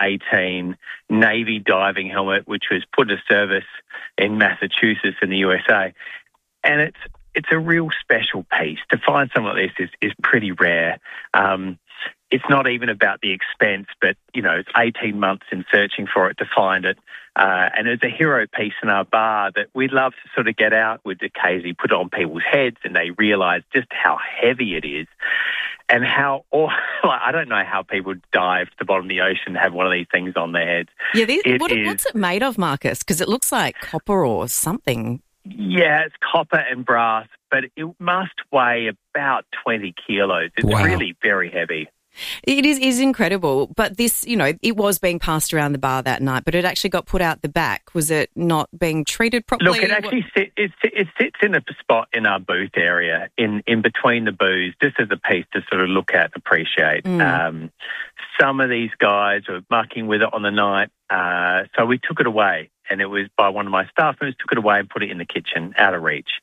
18 Navy diving helmet, which was put to service in Massachusetts in the USA. And it's a real special piece. To find something like this is pretty rare. It's not even about the expense, but, it's 18 months in searching for it to find it. And it's a hero piece in our bar that we'd love to sort of get out. We'd occasionally put it on people's heads and they realise just how heavy it is and I don't know how people dive to the bottom of the ocean and have one of these things on their heads. Yeah, what's it made of, Marcus? Because it looks like copper or something. Yeah, it's copper and brass, but it must weigh about 20 kilos. It's really very heavy. It is incredible. But this, it was being passed around the bar that night, but it actually got put out the back. Was it not being treated properly? Look, it actually sits in a spot in our booth area, in between the booths, just as a piece to sort of look at and appreciate. Some of these guys were mucking with it on the night, so we took it away. And it was by one of my staff members, took it away and put it in the kitchen, out of reach.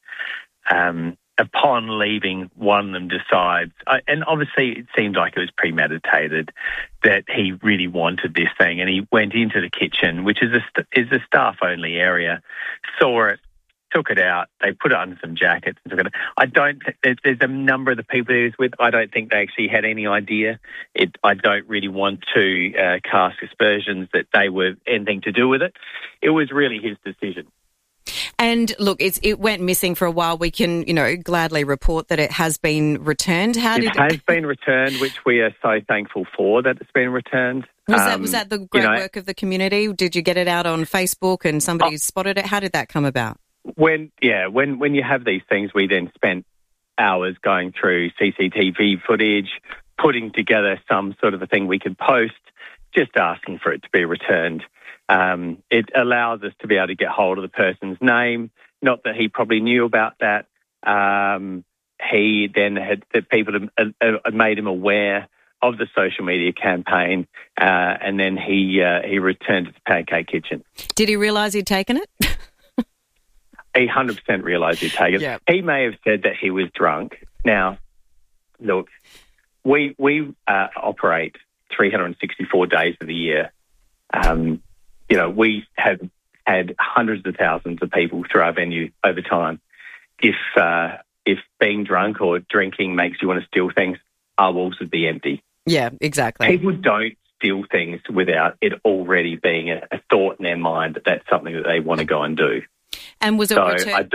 Upon leaving, one of them decides, and obviously it seemed like it was premeditated, that he really wanted this thing, and he went into the kitchen, which is a staff-only area, saw it, took it out, they put it under some jackets and took it. I don't think there's a number of the people he was with, I don't think they actually had any idea. I don't really want to cast aspersions that they were anything to do with it. It was really his decision. And look, it went missing for a while. We can, gladly report that it has been returned. It has been returned, which we are so thankful for that it's been returned. Was that the great work of the community? Did you get it out on Facebook and somebody spotted it? How did that come about? When you have these things, we then spent hours going through CCTV footage, putting together some sort of a thing we could post, just asking for it to be returned. It allows us to be able to get hold of the person's name. Not that he probably knew about that. He then people had made him aware of the social media campaign, and then he returned it to Pancake Kitchen. Did he realise he'd taken it? He 100% realised he'd taken it. Yeah. He may have said that he was drunk. Now, look, we operate 364 days of the year. We have had hundreds of thousands of people through our venue over time. If being drunk or drinking makes you want to steal things, our walls would be empty. Yeah, exactly. People don't steal things without it already being a thought in their mind that that's something that they want to go and do. And was it returned?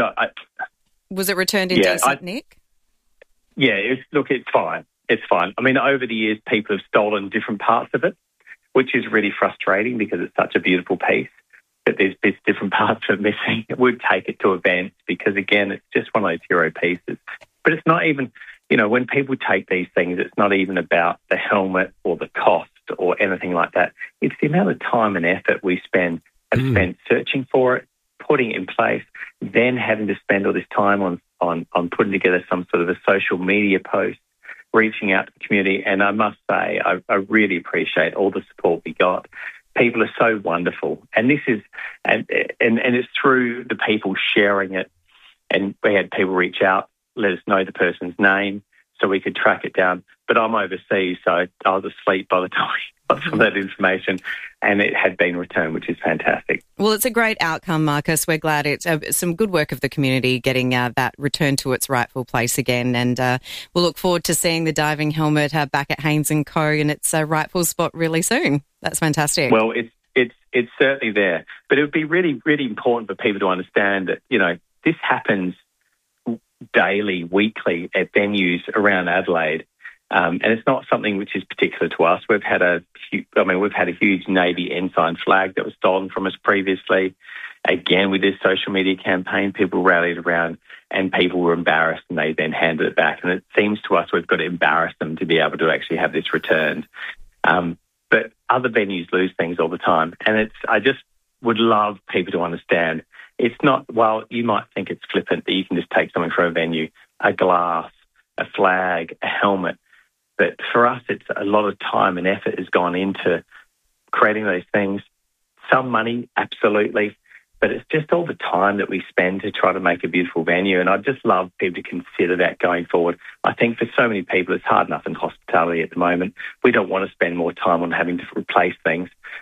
Was it returned in decent nick? Yeah, it's fine. It's fine. I mean, over the years, people have stolen different parts of it, which is really frustrating because it's such a beautiful piece. But there's different parts of it missing. We'd take it to events because, again, it's just one of those hero pieces. But it's not even, when people take these things, it's not even about the helmet or the cost or anything like that. It's the amount of time and effort we spent searching for it, putting it in place, then having to spend all this time on putting together some sort of a social media post, reaching out to the community. And I must say, I really appreciate all the support we got. People are so wonderful. And this is, and it's through the people sharing it. And we had people reach out, let us know the person's name so we could track it down. But I'm overseas, so I was asleep by the time I got some of that information, and it had been returned, which is fantastic. Well, it's a great outcome, Marcus. We're glad it's some good work of the community getting that returned to its rightful place again, and we'll look forward to seeing the diving helmet back at Haynes & Co. in its rightful spot really soon. That's fantastic. Well, it's certainly there, but it would be really, really important for people to understand that, this happens daily, weekly at venues around Adelaide. And it's not something which is particular to us. We've had a huge Navy ensign flag that was stolen from us previously. Again, with this social media campaign, people rallied around and people were embarrassed and they then handed it back. And it seems to us we've got to embarrass them to be able to actually have this returned. But other venues lose things all the time. And I just would love people to understand it's not, while you might think it's flippant that you can just take something from a venue, a glass, a flag, a helmet. But for us, it's a lot of time and effort has gone into creating those things. Some money, absolutely, but it's just all the time that we spend to try to make a beautiful venue. And I'd just love people to consider that going forward. I think for so many people, it's hard enough in hospitality at the moment. We don't want to spend more time on having to replace things.